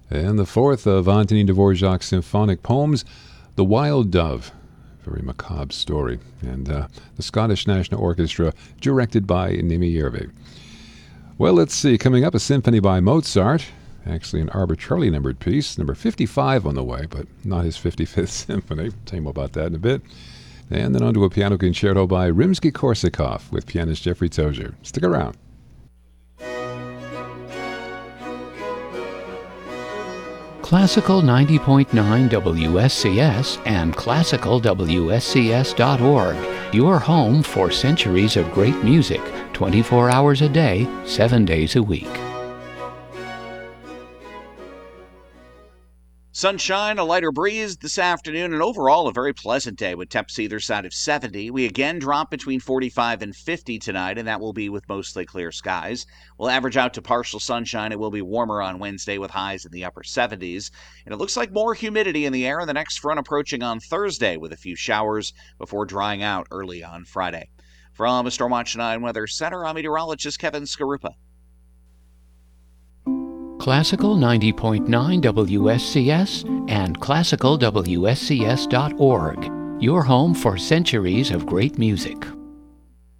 And the fourth of Antonin Dvorak's symphonic poems, The Wild Dove. Very macabre story. And the Scottish National Orchestra, directed by Nimi Järvi. Well, let's see. Coming up, a symphony by Mozart. Actually, an arbitrarily numbered piece. Number 55 on the way, but not his 55th symphony. Tell you more about that in a bit. And then on to a piano concerto by Rimsky-Korsakov with pianist Jeffrey Tozier. Stick around. Classical 90.9 WSCS and classicalwscs.org. Your home for centuries of great music, 24 hours a day, 7 days a week. Sunshine, a lighter breeze this afternoon, and overall a very pleasant day with temps either side of 70. We again drop between 45 and 50 tonight, and that will be with mostly clear skies. We'll average out to partial sunshine. It will be warmer on Wednesday with highs in the upper 70s. And it looks like more humidity in the air in the next front approaching on Thursday with a few showers before drying out early on Friday. From Stormwatch 9 Weather Center, I'm meteorologist Kevin Skarupa. Classical 90.9 WSCS and classicalwscs.org. Your home for centuries of great music.